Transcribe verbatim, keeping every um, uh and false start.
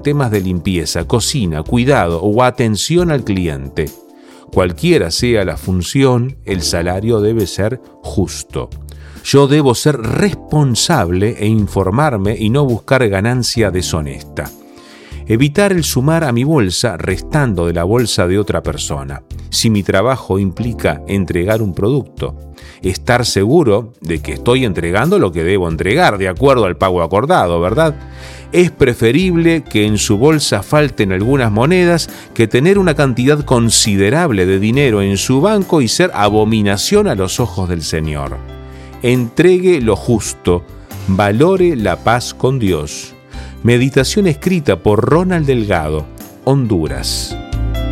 temas de limpieza, cocina, cuidado o atención al cliente. Cualquiera sea la función, el salario debe ser justo. Yo debo ser responsable e informarme y no buscar ganancia deshonesta. Evitar el sumar a mi bolsa restando de la bolsa de otra persona. Si mi trabajo implica entregar un producto, estar seguro de que estoy entregando lo que debo entregar de acuerdo al pago acordado, ¿verdad? Es preferible que en su bolsa falten algunas monedas que tener una cantidad considerable de dinero en su banco y ser abominación a los ojos del Señor. Entregue lo justo, valore la paz con Dios. Meditación escrita por Ronald Delgado, Honduras.